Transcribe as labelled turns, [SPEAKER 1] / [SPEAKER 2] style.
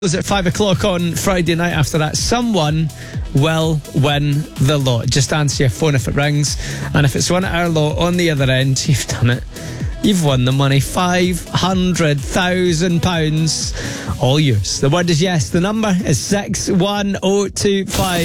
[SPEAKER 1] Was at 5 o'clock on Friday night. After that, someone will win the lot. Just answer your phone if it rings, and if it's won at our lot on the other end, you've done it. You've won the money, £500,000, all yours. The word is yes. The number is 61025.